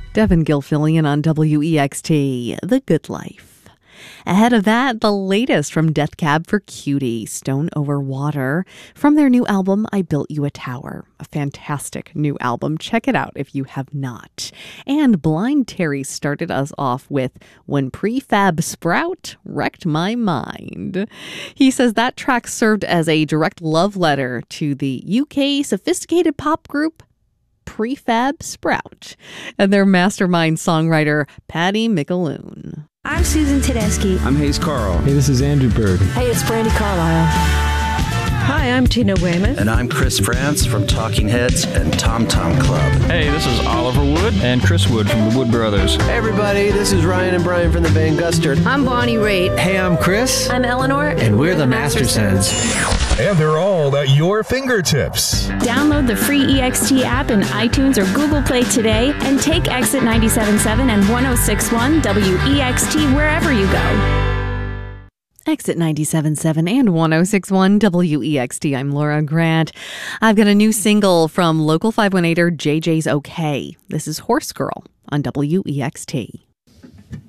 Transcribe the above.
Devin Gilfillian on WEXT, The Good Life. Ahead of that, the latest from Death Cab for Cutie, Stone Over Water, from their new album, I Built You a Tower. A fantastic new album. Check it out if you have not. And Blind Terry started us off with When Prefab Sprout Wrecked My Mind. He says that track served as a direct love letter to the UK sophisticated pop group Prefab Sprout and their mastermind songwriter, Patty McAloon. I'm Susan Tedeschi. I'm Hayes Carl. Hey, this is Andrew Bird. Hey, it's Brandy Carlisle. Hi, I'm Tina Weymouth. And I'm Chris France from Talking Heads and Tom Tom Club. Hey, this is Oliver Wood and Chris Wood from the Wood Brothers. Hey, everybody, this is Ryan and Brian from the band Gustard. I'm Bonnie Raitt. Hey, I'm Chris. I'm Eleanor. And we're the Mastersons. And they're all at your fingertips. Download the free EXT app in iTunes or Google Play today and take Exit 97.7 and 106.1 WEXT wherever you go. Exit 97.7 and 106.1 WEXT. I'm Laura Grant. I've got a new single from local 518er JJ's OK. This is Horse Girl on WEXT.